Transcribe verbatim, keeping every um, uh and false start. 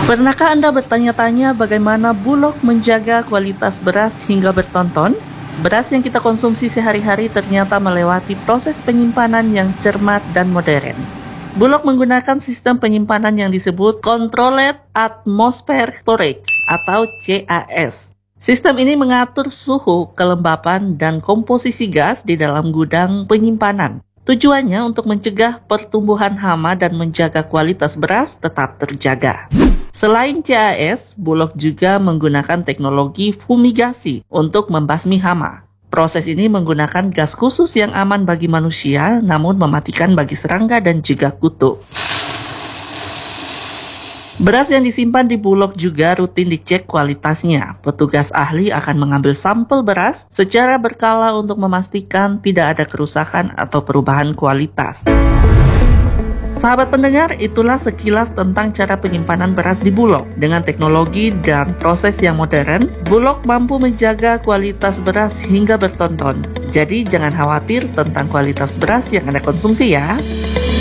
Pernahkah Anda bertanya-tanya bagaimana Bulog menjaga kualitas beras hingga bertonton? Beras yang kita konsumsi sehari-hari ternyata melewati proses penyimpanan yang cermat dan modern. Bulog menggunakan sistem penyimpanan yang disebut Controlled Atmosphere Storage atau C A S. Sistem ini mengatur suhu, kelembapan, dan komposisi gas di dalam gudang penyimpanan. Tujuannya untuk mencegah pertumbuhan hama dan menjaga kualitas beras tetap terjaga. Selain C A S, Bulog juga menggunakan teknologi fumigasi untuk membasmi hama. Proses ini menggunakan gas khusus yang aman bagi manusia, namun mematikan bagi serangga dan juga kutu. Beras yang disimpan di Bulog juga rutin dicek kualitasnya. Petugas ahli akan mengambil sampel beras secara berkala untuk memastikan tidak ada kerusakan atau perubahan kualitas. Sahabat pendengar, itulah sekilas tentang cara penyimpanan beras di Bulog. Dengan teknologi dan proses yang modern, Bulog mampu menjaga kualitas beras hingga bertonton. Jadi jangan khawatir tentang kualitas beras yang Anda konsumsi ya.